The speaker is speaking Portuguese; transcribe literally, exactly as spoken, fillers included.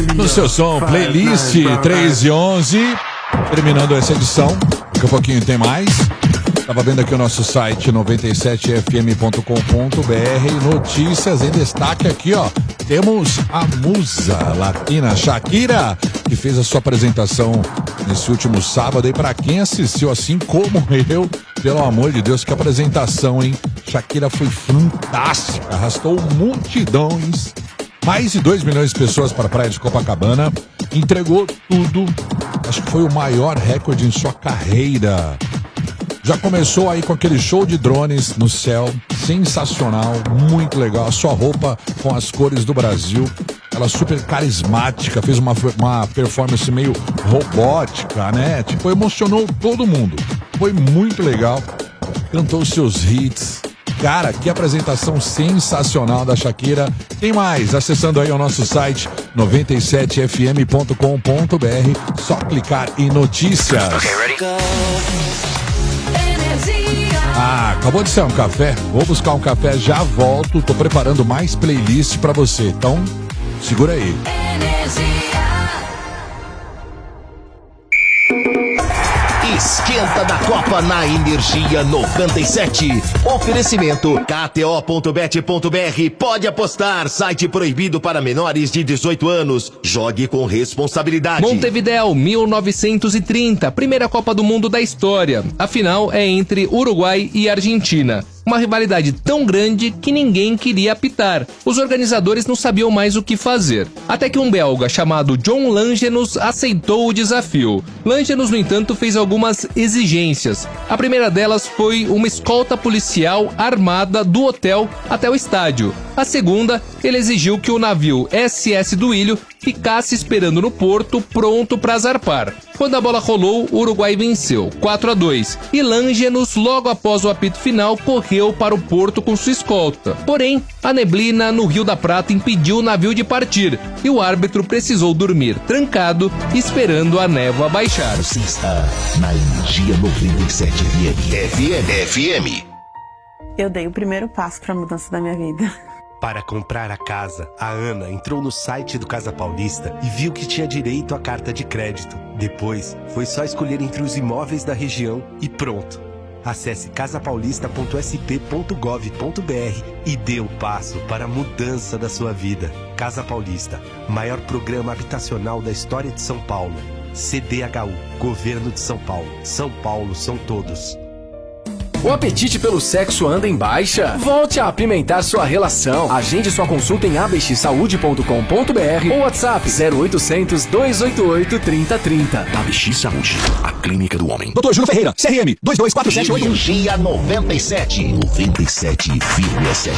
no seu som, playlist três e onze. Terminando essa edição, daqui a pouquinho tem mais. Estava vendo aqui o nosso site noventa e sete f m ponto com ponto b r. Notícias em destaque aqui, ó. Temos a musa latina Shakira, que fez a sua apresentação nesse último sábado. E para quem assistiu, assim como eu, pelo amor de Deus, que apresentação, hein? Shakira foi fantástica, arrastou multidões. Mais de dois milhões de pessoas para a praia de Copacabana. Entregou tudo. Acho que foi o maior recorde em sua carreira. Já começou aí com aquele show de drones no céu. Sensacional, muito legal. A sua roupa com as cores do Brasil. Ela super carismática. Fez uma, uma performance meio robótica, né? Tipo, emocionou todo mundo. Foi muito legal. Cantou seus hits. Cara, que apresentação sensacional da Shakira. Tem mais, acessando aí o nosso site noventa e sete f m ponto com ponto b r. Só clicar em notícias. Okay, ready? Ah, acabou de sair um café? Vou buscar um café, já volto. Tô preparando mais playlist pra você, então segura aí. Esquenta da Copa na Energia noventa e sete. Oferecimento K T O ponto bet ponto b r. Pode apostar. Site proibido para menores de dezoito anos. Jogue com responsabilidade. Montevidéu, mil novecentos e trinta. Primeira Copa do Mundo da história. A final é entre Uruguai e Argentina. Uma rivalidade tão grande que ninguém queria apitar. Os organizadores não sabiam mais o que fazer. Até que um belga chamado John Langenus aceitou o desafio. Langenus, no entanto, fez algumas exigências. A primeira delas foi uma escolta policial armada do hotel até o estádio. A segunda, ele exigiu que o navio S S Duílio ficasse esperando no porto, pronto para zarpar. Quando a bola rolou, o Uruguai venceu, quatro a dois. E Langenus, logo após o apito final, correu para o porto com sua escolta. Porém, a neblina no Rio da Prata impediu o navio de partir, e o árbitro precisou dormir trancado, esperando a névoa baixar. Você está na Energia noventa e sete F M. F M. Eu dei o primeiro passo para a mudança da minha vida. Para comprar a casa, a Ana entrou no site do Casa Paulista e viu que tinha direito à carta de crédito. Depois, foi só escolher entre os imóveis da região e pronto. Acesse casa paulista ponto s p ponto gov ponto b r e dê o passo para a mudança da sua vida. Casa Paulista, maior programa habitacional da história de São Paulo. C D H U, Governo de São Paulo. São Paulo são todos. O apetite pelo sexo anda em baixa? Volte a apimentar sua relação. Agende sua consulta em a b x saúde ponto com ponto b r ou WhatsApp zero oitocentos, dois oito oito, três zero três zero. A B X Saúde, a clínica do homem. doutor Júlio Ferreira, C R M dois dois quatro sete oito um. Energia noventa e sete. noventa e sete vírgula sete.